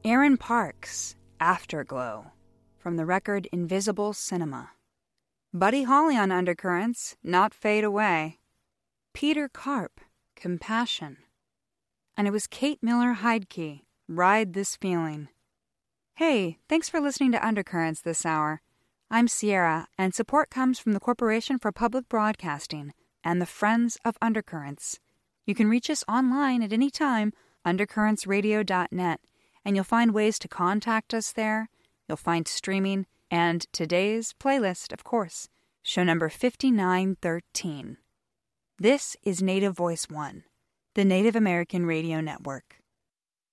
Aaron Parks, Afterglow, from the record Invisible Cinema. Buddy Holly on Undercurrents, Not Fade Away. Peter Karp, Compassion. And it was Kate Miller Heidke, Ride This Feeling. Hey, thanks for listening to Undercurrents this hour. I'm Sierra, and support comes from the Corporation for Public Broadcasting and the Friends of Undercurrents. You can reach us online at any time, undercurrentsradio.net, and you'll find ways to contact us there. You'll find streaming and today's playlist, of course, show number 5913. This is Native Voice One, the Native American Radio Network.